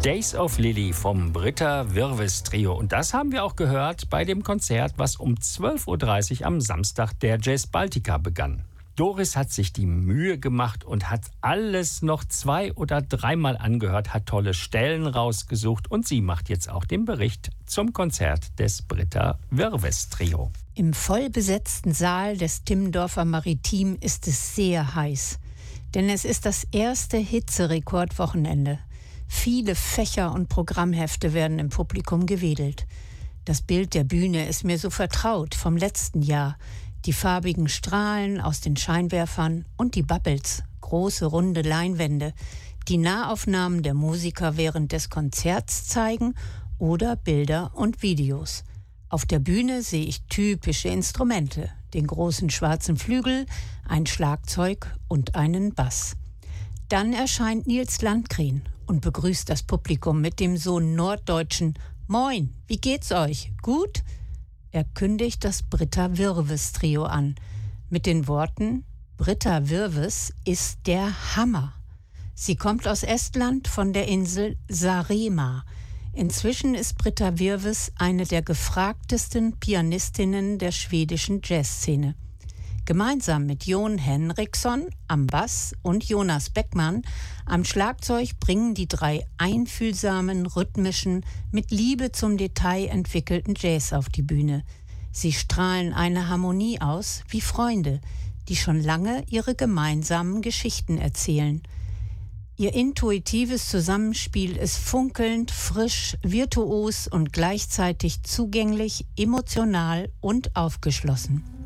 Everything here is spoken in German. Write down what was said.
Days of Lily vom Britta Wirves Trio. Und das haben wir auch gehört bei dem Konzert, was um 12.30 Uhr am Samstag der Jazz Baltica begann. Doris hat sich die Mühe gemacht und hat alles noch 2- oder 3-mal angehört, hat tolle Stellen rausgesucht und sie macht jetzt auch den Bericht zum Konzert des Britta Wirves Trio. Im vollbesetzten Saal des Timmendorfer Maritim ist es sehr heiß, denn es ist das erste Hitzerekordwochenende. Viele Fächer und Programmhefte werden im Publikum gewedelt. Das Bild der Bühne ist mir so vertraut vom letzten Jahr. Die farbigen Strahlen aus den Scheinwerfern und die Bubbles, große runde Leinwände, die Nahaufnahmen der Musiker während des Konzerts zeigen oder Bilder und Videos. Auf der Bühne sehe ich typische Instrumente, den großen schwarzen Flügel, ein Schlagzeug und einen Bass. Dann erscheint Nils Landgren und begrüßt das Publikum mit dem so norddeutschen »Moin, wie geht's euch? Gut?« Er kündigt das Britta Wirves Trio an, mit den Worten »Britta Wirves ist der Hammer«. Sie kommt aus Estland von der Insel Saaremaa. Inzwischen ist Britta Wirves eine der gefragtesten Pianistinnen der schwedischen Jazzszene. Gemeinsam mit Jon Henriksson am Bass und Jonas Beckmann am Schlagzeug bringen die 3 einfühlsamen, rhythmischen, mit Liebe zum Detail entwickelten Jazz auf die Bühne. Sie strahlen eine Harmonie aus wie Freunde, die schon lange ihre gemeinsamen Geschichten erzählen. Ihr intuitives Zusammenspiel ist funkelnd, frisch, virtuos und gleichzeitig zugänglich, emotional und aufgeschlossen.